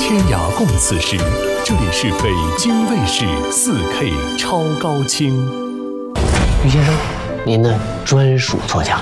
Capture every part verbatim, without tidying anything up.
天涯共此时，这里是北京卫视 四K 超高清。 于先生，您的专属座驾。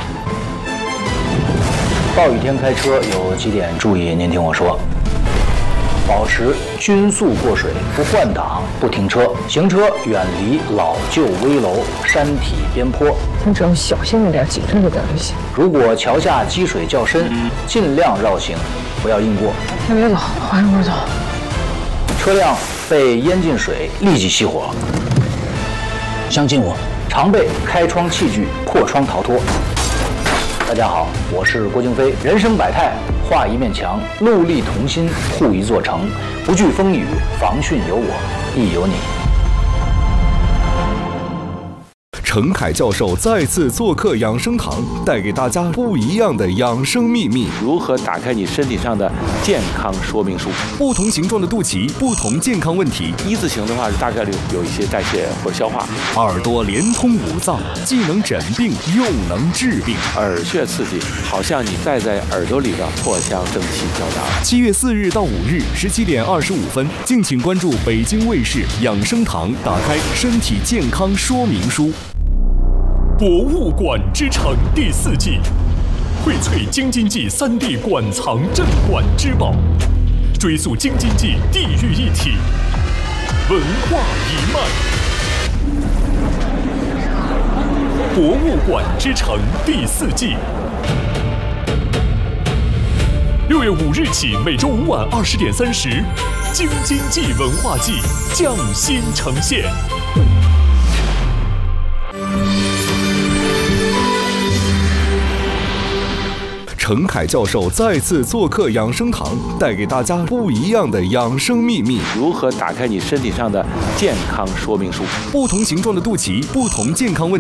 暴雨天开车有几点注意，您听我说。保持均速过水，不换挡，不停车，行车远离老旧危楼、山体边坡。 咱只要小心一点，谨慎一点就行。 如果桥下积水较深，尽量绕行，不要硬过。 先别走，缓一会儿走。 车辆被淹进水，立即熄火。相信我，常备开窗器具，破窗逃脱。大家好，我是郭京飞。人生百态，画一面墙，戮力同心，护一座城。不惧风雨，防汛有我，亦有你。 程凯教授再次做客养生堂，带给大家不一样的养生秘密。 如何打开你身体上的健康说明书？ 不同形状的肚脐，不同健康问题。 一字形的话，大概率有一些代谢或者消化。 耳朵连通五脏，既能诊病又能治病。 耳穴刺激，好像你戴在耳朵里的破腔正气飘扬。 七月四日到五日，十七点二十五分，敬请关注北京卫视养生堂，打开身体健康说明书。博物馆之城第四季，荟萃京津冀三地馆藏镇馆之宝，追溯京津冀地域一体，文化一脉。博物馆之城第四季，六月五日起，每周五晚二十点三十，京津冀文化季匠心呈现。程凯教授再次做客养生堂，带给大家不一样的养生秘密。 如何打开你身体上的健康说明书？ 不同形状的肚脐，不同健康问题。